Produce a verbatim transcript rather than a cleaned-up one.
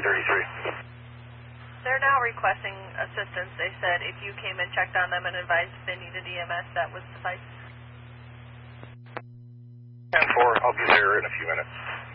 thirty-three. They're now requesting assistance. They said if you came and checked on them and advised if they needed E M S, that would suffice. ten four, I'll be there in a few minutes.